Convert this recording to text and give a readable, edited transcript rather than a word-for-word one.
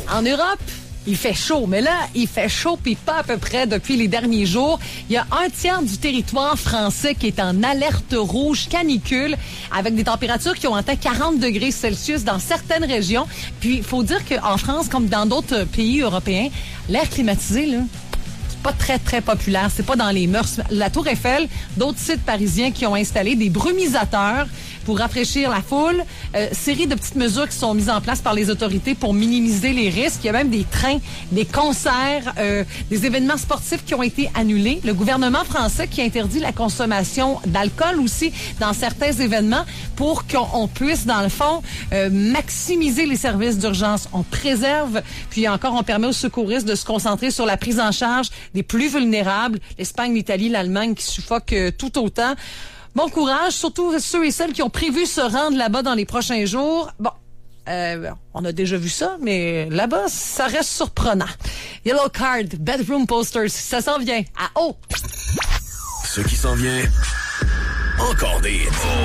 En Europe, il fait chaud, mais là, il fait chaud puis pas à peu près depuis les derniers jours. Il y a un tiers du territoire français qui est en alerte rouge canicule avec des températures qui ont atteint 40 degrés Celsius dans certaines régions. Puis, il faut dire qu'en France, comme dans d'autres pays européens, l'air climatisé, là, pas très, très populaire. C'est pas dans les mœurs. La Tour Eiffel, d'autres sites parisiens qui ont installé des brumisateurs pour rafraîchir la foule. Série de petites mesures qui sont mises en place par les autorités pour minimiser les risques. Il y a même des trains, des concerts, des événements sportifs qui ont été annulés. Le gouvernement français qui interdit la consommation d'alcool aussi dans certains événements pour qu'on puisse, dans le fond, maximiser les services d'urgence. On préserve, puis encore, on permet aux secouristes de se concentrer sur la prise en charge des plus vulnérables. L'Espagne, l'Italie, l'Allemagne qui suffoquent tout autant. Bon courage, surtout ceux et celles qui ont prévu se rendre là-bas dans les prochains jours. Bon, on a déjà vu ça, mais là-bas, ça reste surprenant. Yellow Card, Bedroom Posters, ça s'en vient à haut. Ce qui s'en vient, encore des hits.